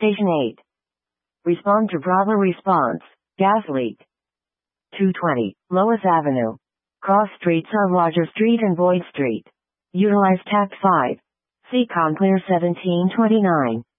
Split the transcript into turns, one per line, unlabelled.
Station 8. Respond to Bravo response. Gas leak. 220, Lois Avenue. Cross streets are Roger Street and Boyd Street. Utilize Tact 5. See Conclear 1729.